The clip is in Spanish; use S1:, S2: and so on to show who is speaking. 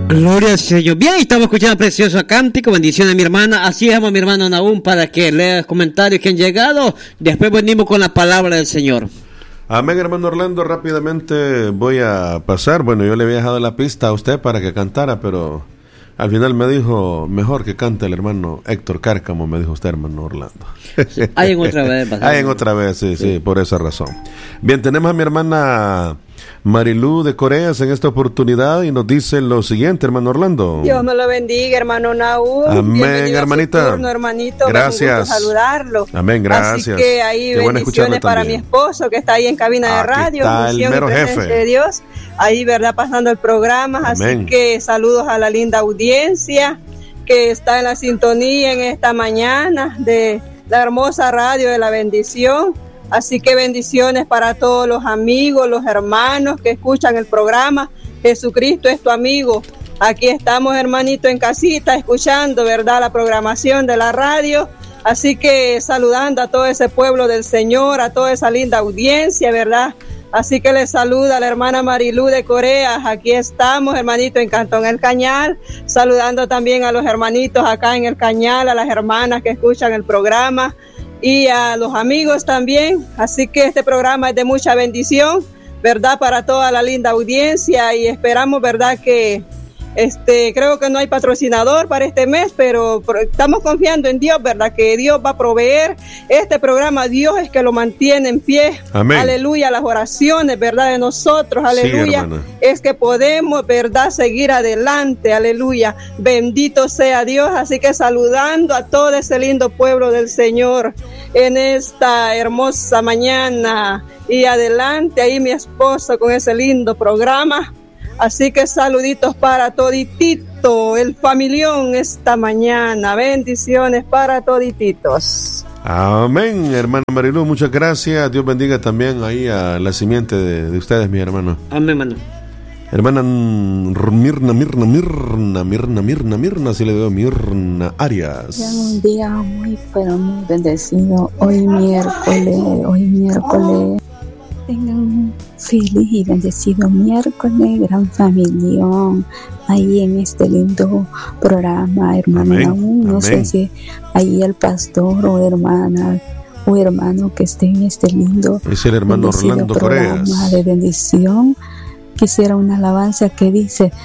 S1: Gloria al Señor. Bien, estamos escuchando precioso cántico. Bendiciones a mi hermana. Así dejamos a mi hermano Nahum para que lea los comentarios que han llegado. Después venimos con la palabra del Señor.
S2: Amén, hermano Orlando. Rápidamente voy a pasar. Bueno, yo le había dejado la pista a usted para que cantara, pero al final me dijo, mejor que cante el hermano Héctor Cárcamo, me dijo usted, hermano Orlando.
S1: Hay en otra vez.
S2: Hay en otra vez, sí, por esa razón. Bien, tenemos a mi hermana Marilú de Coreas en esta oportunidad y nos dice lo siguiente, hermano Orlando.
S3: Dios me lo bendiga, hermano Nahum.
S2: Amén, hermanita.
S3: Turno, hermanito.
S2: Gracias.
S3: Saludarlo.
S2: Amén, gracias.
S3: Así que ahí
S2: qué
S3: bendiciones para mi esposo que está ahí en cabina de radio.
S2: Está el mero jefe
S3: de Dios. Ahí, verdad, pasando el programa.
S2: Amén.
S3: Así que saludos a la linda audiencia que está en la sintonía en esta mañana de la hermosa radio de la bendición. Así que bendiciones para todos los amigos, los hermanos que escuchan el programa. Jesucristo es tu amigo. Aquí estamos, hermanito, en casita, escuchando, ¿verdad?, la programación de la radio. Así que saludando a todo ese pueblo del Señor, a toda esa linda audiencia, ¿verdad? Así que les saluda la hermana Marilú de Corea. Aquí estamos, hermanito, en Cantón El Cañal, saludando también a los hermanitos acá en El Cañal, a las hermanas que escuchan el programa y a los amigos también. Así que este programa es de mucha bendición, ¿verdad?, para toda la linda audiencia, y esperamos, ¿verdad?, que creo que no hay patrocinador para este mes, pero estamos confiando en Dios, ¿verdad?, que Dios va a proveer este programa. Dios es que lo mantiene en pie.
S2: Amén.
S3: Aleluya, las oraciones, ¿verdad?, de nosotros, aleluya,
S2: sí,
S3: es que podemos, ¿verdad?, seguir adelante, aleluya, bendito sea Dios. Así que saludando a todo ese lindo pueblo del Señor en esta hermosa mañana, y adelante ahí mi esposo con ese lindo programa. Así que saluditos para toditito, el familión esta mañana. Bendiciones para todititos.
S2: Amén, hermana Marilú, muchas gracias. Dios bendiga también ahí a la simiente de ustedes, mi hermano.
S1: Amén, hermano.
S2: Hermana Mirna, si le veo, Mirna Arias.
S4: Ya un día muy, pero muy bendecido. Hoy miércoles. Tengan un feliz y bendecido miércoles, gran familión, ahí en este lindo programa, hermana Nahum. No sé si ahí el pastor o hermana o hermano que esté en este lindo,
S2: es el hermano Orlando
S4: programa
S2: Coreas
S4: de bendición. Quisiera una alabanza que dice: